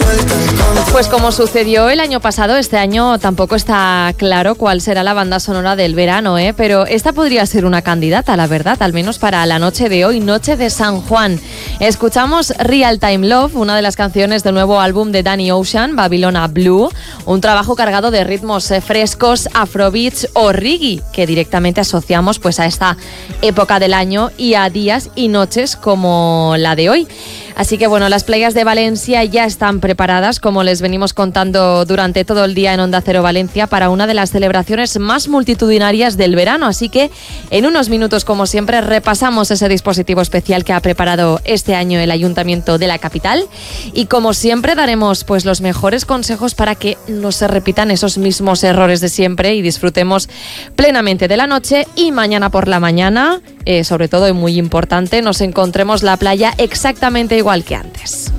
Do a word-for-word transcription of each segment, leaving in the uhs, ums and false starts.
Pues como sucedió el año pasado, este año tampoco está claro cuál será la banda sonora del verano, ¿eh? Pero esta podría ser una candidata, la verdad, al menos para la noche de hoy, noche de San Juan. Escuchamos Real Time Love, una de las canciones del nuevo álbum de Danny Ocean, Babylona Blue, un trabajo cargado de ritmos frescos, afrobeats o reggae, que directamente asociamos pues a esta época del año y a días y noches como la de hoy. Así que bueno, las playas de Valencia ya están preparadas, como les venimos contando durante todo el día en Onda Cero Valencia, para una de las celebraciones más multitudinarias del verano. Así que en unos minutos, como siempre, repasamos ese dispositivo especial que ha preparado este año el Ayuntamiento de la capital. Y como siempre, daremos pues los mejores consejos para que no se repitan esos mismos errores de siempre y disfrutemos plenamente de la noche. Y mañana por la mañana, eh, sobre todo y muy importante, nos encontremos la playa exactamente igual que antes.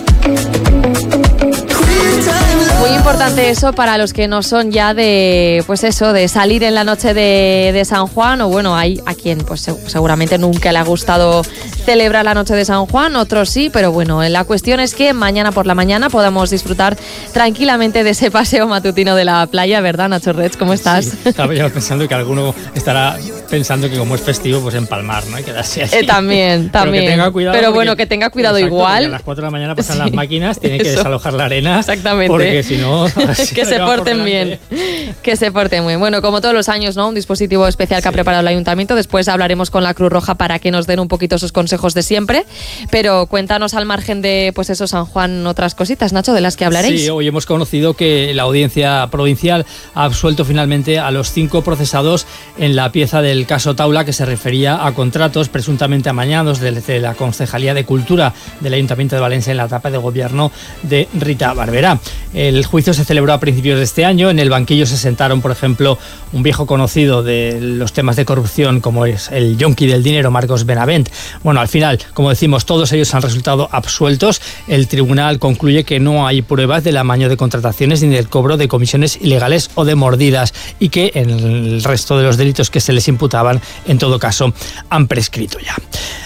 Muy importante eso para los que no son ya de, pues eso, de salir en la noche de, de San Juan, o bueno, hay a quien pues seguramente nunca le ha gustado celebrar la noche de San Juan, otros sí, pero bueno, la cuestión es que mañana por la mañana podamos disfrutar tranquilamente de ese paseo matutino de la playa, ¿verdad, Nacho Rech? ¿Cómo estás? Sí, estaba yo pensando que alguno estará pensando que como es festivo, pues empalmar, ¿no? Y quedarse así. Eh, también, también. Pero, que tenga cuidado pero porque, bueno, que tenga cuidado exacto, igual. A las cuatro de la mañana pasan sí, las máquinas, tienen eso. que desalojar la arena. Exactamente. Porque si no... que se porten bien. Que se porten bien. Bueno, como todos los años, ¿no? Un dispositivo especial que sí. ha preparado el Ayuntamiento. Después hablaremos con la Cruz Roja para que nos den un poquito sus consejos de siempre. Pero cuéntanos al margen de, pues eso, San Juan, otras cositas, Nacho, de las que hablaréis. Sí, hoy hemos conocido que la Audiencia Provincial ha absuelto finalmente a los cinco procesados en la pieza del caso Taula, que se refería a contratos presuntamente amañados desde la Concejalía de Cultura del Ayuntamiento de Valencia en la etapa de gobierno de Rita Barberá. El juicio se celebró a principios de este año. En el banquillo se sentaron, por ejemplo, un viejo conocido de los temas de corrupción, como es el yonki del dinero, Marcos Benavent. Bueno, al final, como decimos, todos ellos han resultado absueltos. El tribunal concluye que no hay pruebas del amaño de contrataciones ni del cobro de comisiones ilegales o de mordidas, y que en el resto de los delitos que se les imputaban, en todo caso, han prescrito ya.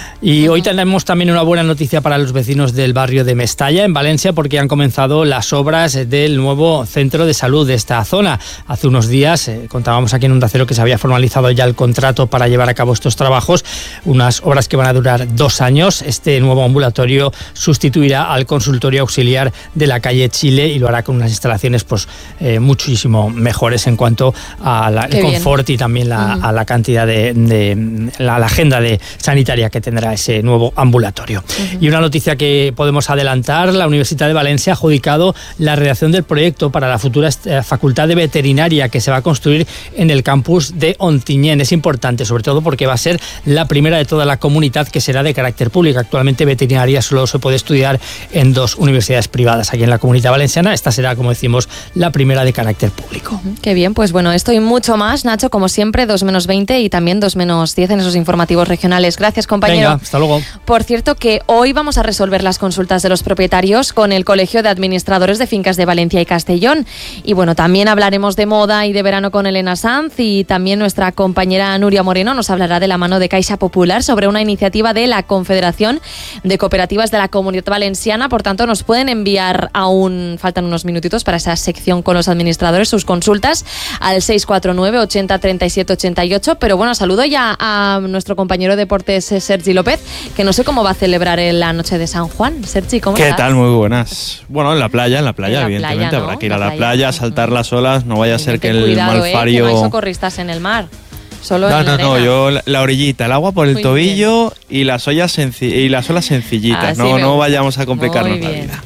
Y hoy tenemos también una buena noticia para los vecinos del barrio de Mestalla, en Valencia, porque han comenzado las obras del nuevo centro de salud de esta zona. Hace unos días eh, contábamos aquí en Onda Cero que se había formalizado ya el contrato para llevar a cabo estos trabajos, unas obras que van a durar dos años. Este nuevo ambulatorio sustituirá al consultorio auxiliar de la calle Chile y lo hará con unas instalaciones pues eh, muchísimo mejores en cuanto al confort y también la, uh-huh. a la cantidad de, de la, la agenda de sanitaria que tendrá ese nuevo ambulatorio. Uh-huh. Y una noticia que podemos adelantar: la Universidad de Valencia ha adjudicado la redacción del proyecto para la futura Facultad de Veterinaria que se va a construir en el campus de Ontinyent. Es importante, sobre todo porque va a ser la primera de toda la comunidad que será de carácter público. Actualmente veterinaria solo se puede estudiar en dos universidades privadas aquí en la Comunidad Valenciana. Esta será, como decimos, la primera de carácter público. Uh-huh. Qué bien, pues bueno, esto y mucho más, Nacho, como siempre, dos menos veinte y también dos menos diez en esos informativos regionales. Gracias, compañero. Venga. Hasta luego. Por cierto, que hoy vamos a resolver las consultas de los propietarios con el Colegio de Administradores de Fincas de Valencia y Castellón. Y bueno, también hablaremos de moda y de verano con Elena Sanz, y también nuestra compañera Nuria Moreno nos hablará de la mano de Caixa Popular sobre una iniciativa de la Confederación de Cooperativas de la Comunidad Valenciana. Por tanto, nos pueden enviar aún, faltan unos minutitos para esa sección con los administradores, sus consultas al seis cuatro nueve, ochenta, treinta y siete, ochenta y ocho. Pero bueno, saludo ya a nuestro compañero de deportes, Sergi López, que no sé cómo va a celebrar la noche de San Juan. Sergi, ¿cómo ¿Qué estás? tal? Muy buenas. Bueno, en la playa, en la playa, en la evidentemente. playa, ¿no? Habrá que ir la a la playa, playa, saltar las olas, no vaya a ser que Ten el cuidado, malfario... Eh, que no hay socorristas en el mar. Solo no, en no, la no, arena. yo la, la orillita, el agua por el Muy tobillo y las ollas senci- y las olas sencillitas. Así no, no gusta. vayamos a complicarnos Muy la bien. vida.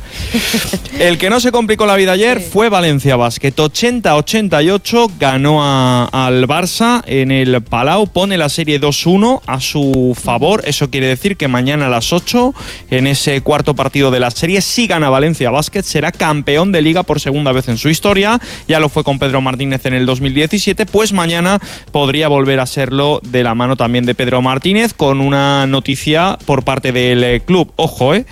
El que no se complicó la vida ayer sí. fue Valencia Basket. ochenta a ochenta y ocho ganó a, al Barça en el Palau, pone la serie dos uno a su favor. Eso quiere decir que mañana a las ocho, en ese cuarto partido de la serie, si gana Valencia Basket, será campeón de Liga por segunda vez en su historia. Ya lo fue con Pedro Martínez en el dos mil diecisiete, pues mañana podría volver a serlo de la mano también de Pedro Martínez, con una noticia por parte del club. Ojo, eh.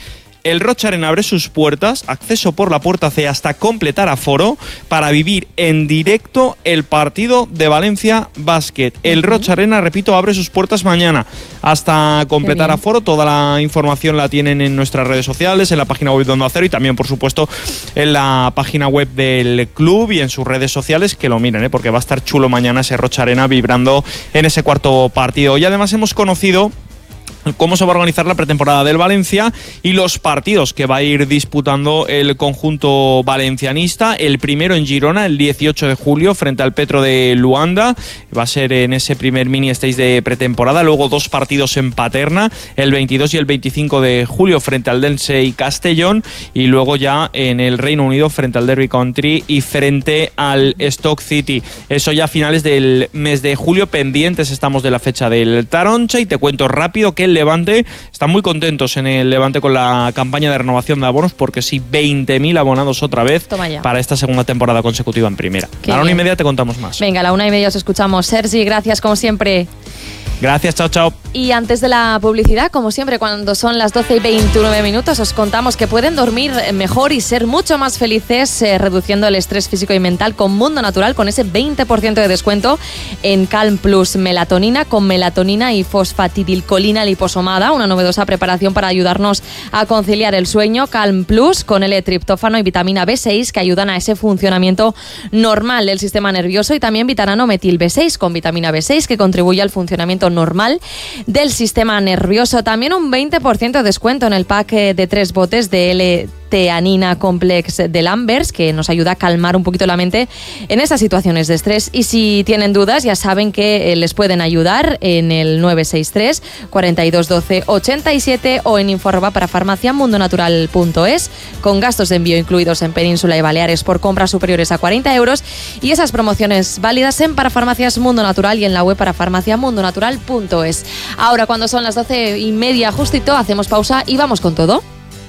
el Rocha Arena abre sus puertas, acceso por la puerta C hasta completar aforo, para vivir en directo el partido de Valencia Basket. El Rocha Arena, repito, abre sus puertas mañana hasta completar aforo. Toda la información la tienen en nuestras redes sociales, en la página web de Onda Cero y también, por supuesto, en la página web del club y en sus redes sociales, que lo miren, ¿eh? Porque va a estar chulo mañana ese Rocha Arena vibrando en ese cuarto partido. Y además hemos conocido cómo se va a organizar la pretemporada del Valencia y los partidos que va a ir disputando el conjunto valencianista. El primero en Girona, el dieciocho de julio, frente al Petro de Luanda. Va a ser en ese primer mini stage de pretemporada. Luego dos partidos en Paterna, el veintidós y el veinticinco de julio, frente al Dense y Castellón. Y luego ya en el Reino Unido, frente al Derby County y frente al Stoke City. Eso ya a finales del mes de julio. Pendientes estamos de la fecha del Taroncha. Y te cuento rápido que el Levante, están muy contentos en el Levante con la campaña de renovación de abonos, porque sí, veinte mil abonados otra vez para esta segunda temporada consecutiva en primera. Qué a la una y media te contamos más. Venga, a la una y media os escuchamos. Sergi, gracias como siempre. Gracias, chao, chao. Y antes de la publicidad, como siempre, cuando son las doce y veintinueve minutos, os contamos que pueden dormir mejor y ser mucho más felices eh, reduciendo el estrés físico y mental con Mundo Natural, con ese veinte por ciento de descuento en Calm Plus Melatonina, con melatonina y fosfatidilcolina liposomada, una novedosa preparación para ayudarnos a conciliar el sueño. Calm Plus con L-triptófano y vitamina B seis, que ayudan a ese funcionamiento normal del sistema nervioso, y también vitamina metil B seis con vitamina B seis, que contribuye al funcionamiento normal del sistema nervioso. También un veinte por ciento de descuento en el pack de tres botes de L-teanina Complex de Lambers, que nos ayuda a calmar un poquito la mente en esas situaciones de estrés. Y si tienen dudas, ya saben que les pueden ayudar en el nueve seis tres, cuarenta y dos, doce, ochenta y siete o en informa para farmacia mundo natural punto es, con gastos de envío incluidos en Península y Baleares por compras superiores a cuarenta euros, y esas promociones válidas en Parafarmacias Mundo Natural y en la web parafarmacia mundo natural punto es. Ahora, cuando son las doce y media justito, hacemos pausa y vamos con todo.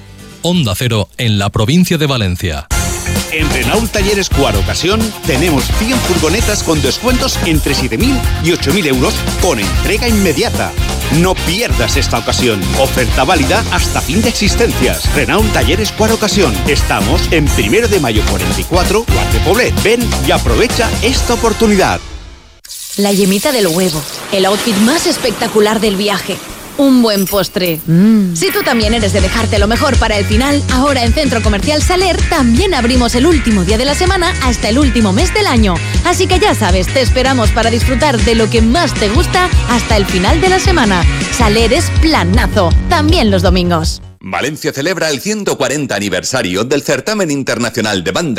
Onda Cero en la provincia de Valencia. En Renault Talleres Cuar Ocasión tenemos cien furgonetas con descuentos entre siete mil y ocho mil euros con entrega inmediata. No pierdas esta ocasión. Oferta válida hasta fin de existencias. Renault Talleres Cuar Ocasión. Estamos en Primero de Mayo cuarenta y cuatro, Guardia Poblet. Ven y aprovecha esta oportunidad. La yemita del huevo, el outfit más espectacular del viaje, un buen postre. Mm. Si tú también eres de dejarte lo mejor para el final, ahora en Centro Comercial Saler también abrimos el último día de la semana hasta el último mes del año. Así que ya sabes, te esperamos para disfrutar de lo que más te gusta hasta el final de la semana. Saler es planazo, también los domingos. Valencia celebra el ciento cuarenta aniversario del Certamen Internacional de Banda